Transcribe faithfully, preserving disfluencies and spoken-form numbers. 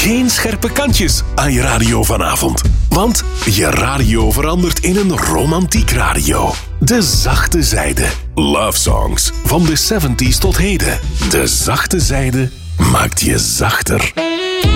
geen scherpe kantjes aan je radio vanavond. Want je radio verandert in een romantiek radio. De zachte zijde. Love songs van de zeventig's tot heden. De zachte zijde maakt je zachter.